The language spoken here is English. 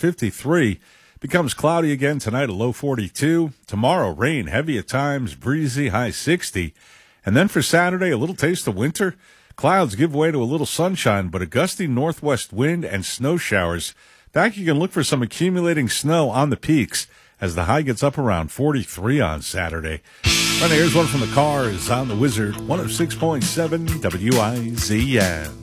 53. Becomes cloudy again tonight, a low 42. Tomorrow, rain, heavy at times, breezy, high 60. And then for Saturday, a little taste of winter. Clouds give way to a little sunshine, but a gusty northwest wind and snow showers. In fact, you can look for some accumulating snow on the peaks as the high gets up around 43 on Saturday. Right, here's one from the Cars on the Wizard, 106.7 WIZN.